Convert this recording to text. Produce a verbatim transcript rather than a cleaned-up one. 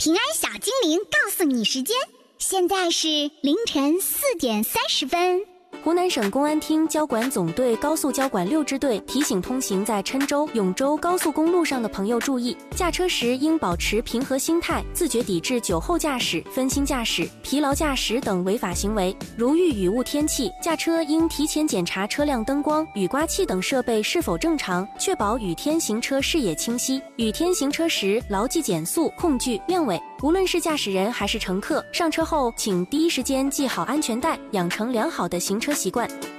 平安小精灵告诉你时间，现在是凌晨四点三十分。 湖南省公安厅交管总队高速交管六支队提醒通行在郴州、永州高速公路上的朋友注意，驾车时应保持平和心态，自觉抵制酒后驾驶、分心驾驶、疲劳驾驶等违法行为。如遇雨雾天气，驾车应提前检查车辆灯光、雨刮器等设备是否正常，确保雨天行车视野清晰。雨天行车时牢记减速、控距、亮尾。无论是驾驶人还是乘客，上车后请第一时间系好安全带，养成良好的行车习惯。